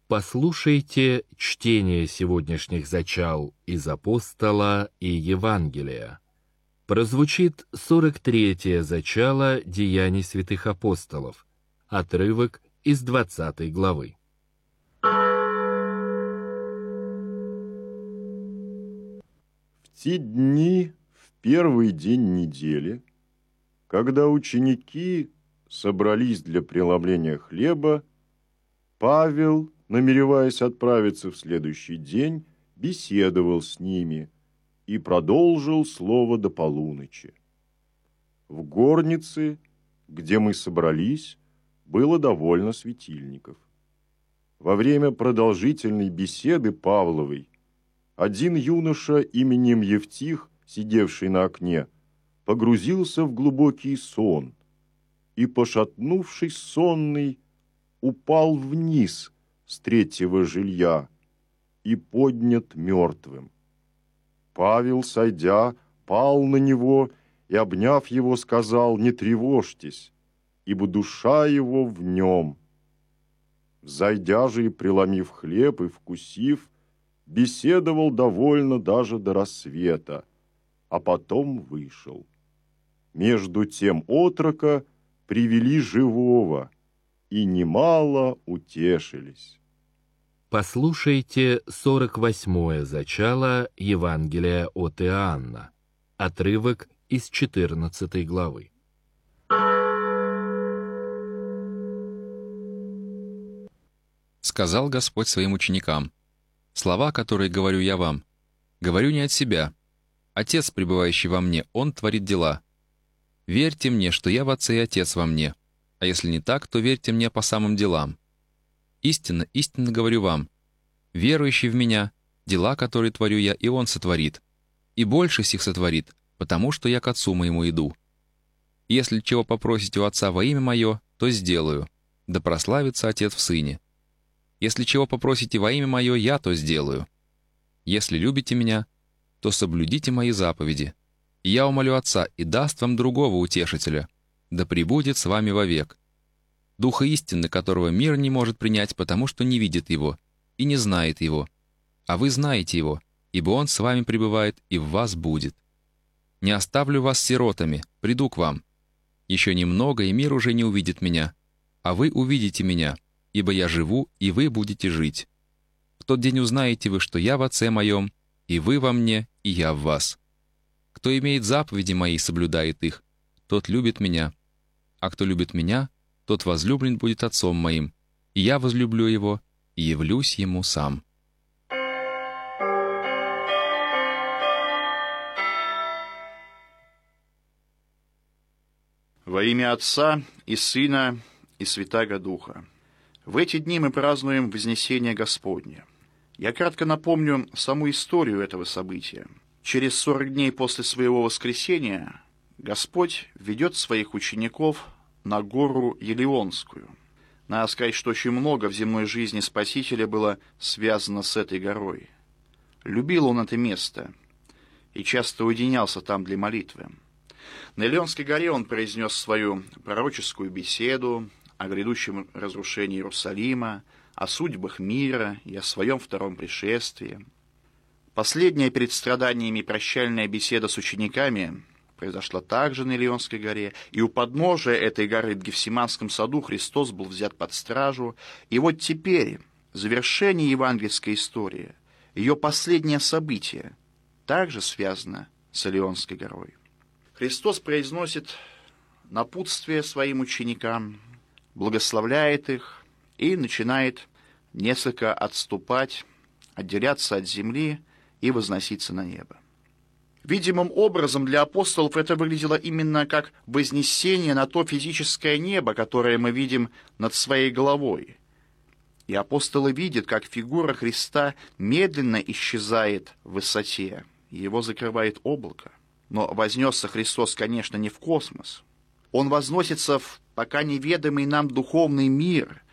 Послушайте чтение сегодняшних зачал из Апостола и Евангелия. Прозвучит 43-е зачало Деяний святых апостолов, отрывок из 20 главы. В те дни, в первый день недели, когда ученики собрались для преломления хлеба, Павел, намереваясь отправиться в следующий день, беседовал с ними и продолжил слово до полуночи. В горнице, где мы собрались, было довольно светильников. Во время продолжительной беседы Павловой один юноша именем Евтих, сидевший на окне, погрузился в глубокий сон и, пошатнувшись сонный, упал вниз с третьего жилья и поднят мертвым. Павел, сойдя, пал на него и, обняв его, сказал: «Не тревожьтесь, ибо душа его в нем». Взойдя же и преломив хлеб и вкусив, беседовал довольно даже до рассвета, а потом вышел. Между тем отрока привели живого, и немало утешились. Послушайте 48-е зачало Евангелия от Иоанна, отрывок из 14 главы. Сказал Господь своим ученикам: «Слова, которые говорю я вам, говорю не от себя. Отец, пребывающий во мне, Он творит дела. Верьте мне, что я в Отце и Отец во мне, а если не так, то верьте мне по самым делам. Истинно, истинно говорю вам, верующий в Меня, дела, которые творю я, и Он сотворит, и больше сих сотворит, потому что я к Отцу моему иду. Если чего попросите у Отца во имя Мое, то сделаю, да прославится Отец в Сыне. Если чего попросите во имя Мое, я то сделаю. Если любите Меня, то соблюдите Мои заповеди. И я умолю Отца, и даст вам другого утешителя, да пребудет с вами вовек. Духа истины, которого мир не может принять, потому что не видит Его и не знает Его. А вы знаете Его, ибо Он с вами пребывает и в вас будет. Не оставлю вас сиротами, приду к вам. Еще немного, и мир уже не увидит Меня, а вы увидите Меня, ибо я живу, и вы будете жить. В тот день узнаете вы, что я в Отце Моем, и вы во мне, и я в вас. Кто имеет заповеди Мои и соблюдает их, тот любит Меня. А кто любит Меня, тот возлюблен будет Отцом Моим, и я возлюблю его, и явлюсь ему сам». Во имя Отца и Сына и Святаго Духа. В эти дни мы празднуем Вознесение Господне. Я кратко напомню саму историю этого события. Через 40 дней после своего воскресения Господь ведет своих учеников на гору Елеонскую. Надо сказать, что очень много в земной жизни Спасителя было связано с этой горой. Любил он это место и часто уединялся там для молитвы. На Елеонской горе он произнес свою пророческую беседу о грядущем разрушении Иерусалима, о судьбах мира и о своем втором пришествии. Последняя перед страданиями прощальная беседа с учениками произошла также на Елеонской горе, и у подножия этой горы в Гефсиманском саду Христос был взят под стражу. И вот теперь завершение евангельской истории, ее последнее событие, также связано с Елеонской горой. Христос произносит напутствие своим ученикам, благословляет их и начинает несколько отступать, отделяться от земли и возноситься на небо. Видимым образом для апостолов это выглядело именно как вознесение на то физическое небо, которое мы видим над своей головой. И апостолы видят, как фигура Христа медленно исчезает в высоте, и его закрывает облако. Но вознесся Христос, конечно, не в космос. Он возносится в пока неведомый нам духовный мир,